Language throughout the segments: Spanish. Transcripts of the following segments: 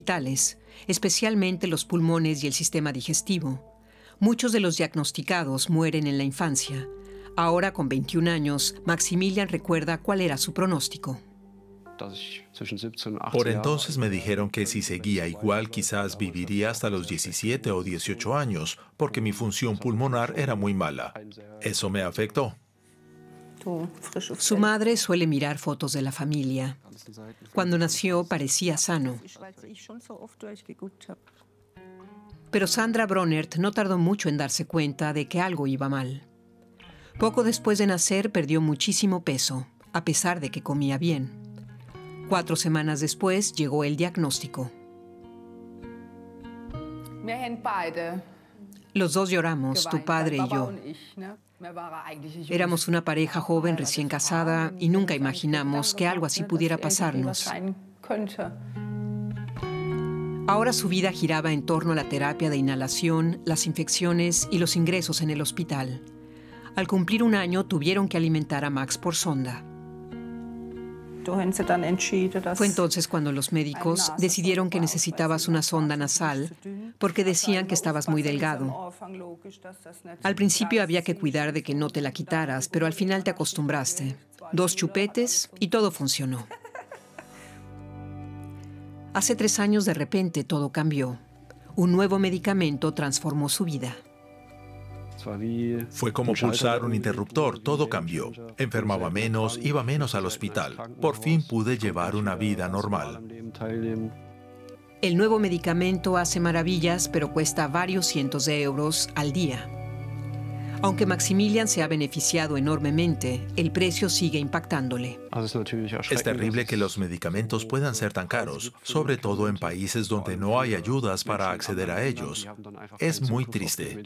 vitales, especialmente los pulmones y el sistema digestivo. Muchos de los diagnosticados mueren en la infancia. Ahora, con 21 años, Maximilian recuerda cuál era su pronóstico. Por entonces me dijeron que si seguía igual quizás viviría hasta los 17 o 18 años, porque mi función pulmonar era muy mala. Eso me afectó. Su madre suele mirar fotos de la familia. Cuando nació parecía sano. Pero Sandra Bronnert no tardó mucho en darse cuenta de que algo iba mal. Poco después de nacer perdió muchísimo peso, a pesar de que comía bien. 4 semanas después llegó el diagnóstico. Los dos lloramos, tu padre y yo. Éramos una pareja joven recién casada y nunca imaginamos que algo así pudiera pasarnos. Ahora su vida giraba en torno a la terapia de inhalación, las infecciones y los ingresos en el hospital. Al cumplir 1 año tuvieron que alimentar a Max por sonda. Fue entonces cuando los médicos decidieron que necesitabas una sonda nasal porque decían que estabas muy delgado. Al principio había que cuidar de que no te la quitaras, pero al final te acostumbraste. 2 chupetes y todo funcionó. Hace 3 años de repente todo cambió. Un nuevo medicamento transformó su vida. Fue como pulsar un interruptor, todo cambió. Enfermaba menos, iba menos al hospital. Por fin pude llevar una vida normal. El nuevo medicamento hace maravillas, pero cuesta varios cientos de euros al día. Aunque Maximilian se ha beneficiado enormemente, el precio sigue impactándole. Es terrible que los medicamentos puedan ser tan caros, sobre todo en países donde no hay ayudas para acceder a ellos. Es muy triste.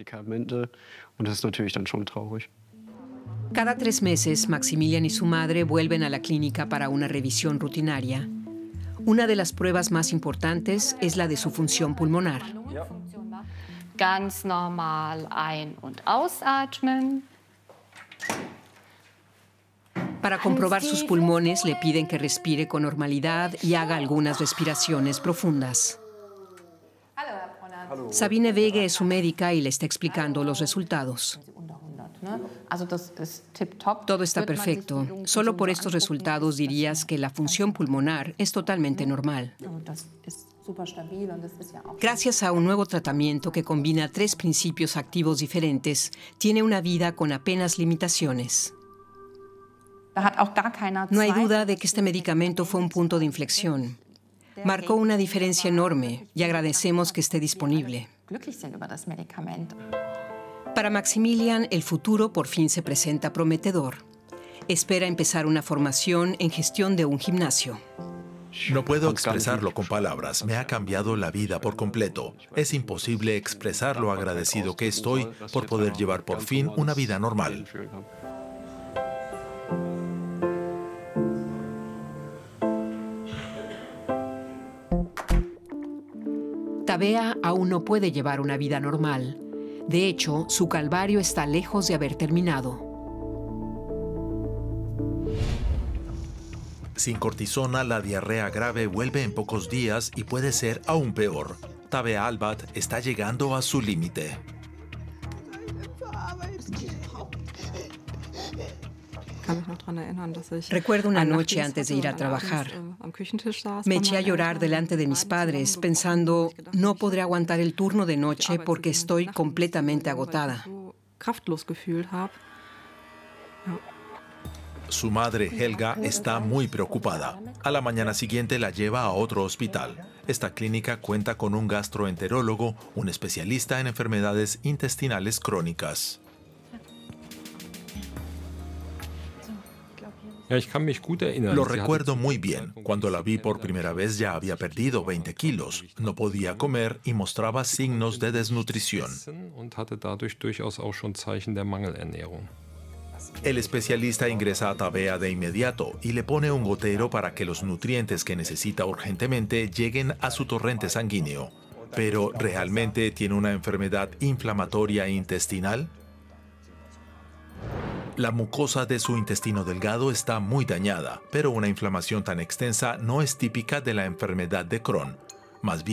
Cada 3 meses, Maximilian y su madre vuelven a la clínica para una revisión rutinaria. Una de las pruebas más importantes es la de su función pulmonar. Ganz normal ein- und ausatmen. Para comprobar sus pulmones, le piden que respire con normalidad y haga algunas respiraciones profundas. Sabine Wege es su médica y le está explicando los resultados. Todo está perfecto. Solo por estos resultados dirías que la función pulmonar es totalmente normal. Gracias a un nuevo tratamiento que combina 3 principios activos diferentes, tiene una vida con apenas limitaciones. No hay duda de que este medicamento fue un punto de inflexión. Marcó una diferencia enorme y agradecemos que esté disponible. Para Maximilian, el futuro por fin se presenta prometedor. Espera empezar una formación en gestión de un gimnasio. No puedo expresarlo con palabras. Me ha cambiado la vida por completo. Es imposible expresar lo agradecido que estoy por poder llevar por fin una vida normal. Tabea aún no puede llevar una vida normal. De hecho, su calvario está lejos de haber terminado. Sin cortisona, la diarrea grave vuelve en pocos días y puede ser aún peor. Tabea Albat está llegando a su límite. Recuerdo una noche antes de ir a trabajar. Me eché a llorar delante de mis padres, pensando, no podré aguantar el turno de noche porque estoy completamente agotada. Su madre, Helga, está muy preocupada. A la mañana siguiente la lleva a otro hospital. Esta clínica cuenta con un gastroenterólogo, un especialista en enfermedades intestinales crónicas. Lo recuerdo muy bien. Cuando la vi por primera vez ya había perdido 20 kilos. No podía comer y mostraba signos de desnutrición. El especialista ingresa a Tabea de inmediato y le pone un gotero para que los nutrientes que necesita urgentemente lleguen a su torrente sanguíneo. ¿Pero realmente tiene una enfermedad inflamatoria intestinal? La mucosa de su intestino delgado está muy dañada, pero una inflamación tan extensa no es típica de la enfermedad de Crohn. Más bien,